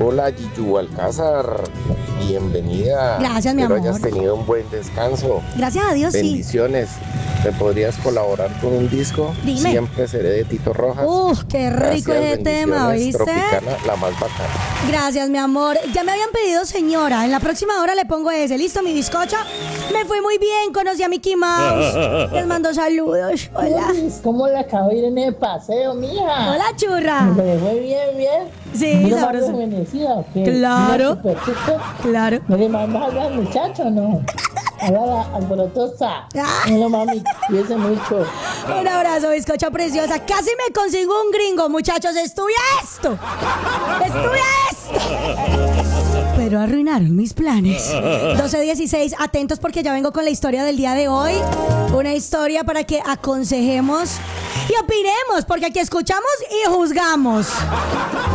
Hola Yiyu Alcázar, bienvenida. Gracias, mi amor. Espero hayas tenido un buen descanso. Gracias a Dios, sí. Bendiciones. ¿Me podrías colaborar con un disco? Dime. Siempre seré de Tito Rojas. Qué rico Gracias, ese tema, bendiciones, ¿oíste? Tropicana, la más bacana. Gracias, mi amor. Ya me habían pedido, señora. En la próxima hora le pongo ese. ¿Listo, mi bizcocho? Me fue muy bien. Conocí a Mickey Mouse. Les mando saludos. Hola. ¿Cómo le acabo de ir en el paseo, mija? Hola, churra. Me fue bien. Sí, ¿Mira más sabroso. rejuvenecida o qué? Claro. Mira, súper chico. Claro. ¿No le mandas a hablar al muchacho o no? Habla alborotosa. Ah. No, mami, cuídese mucho. Un abrazo, bizcocho preciosa. Casi me consigo un gringo, muchachos. Estudia esto. Pero arruinaron mis planes. 12:16, atentos porque ya vengo con la historia del día de hoy. Una historia para que aconsejemos y opinemos, porque aquí escuchamos y juzgamos.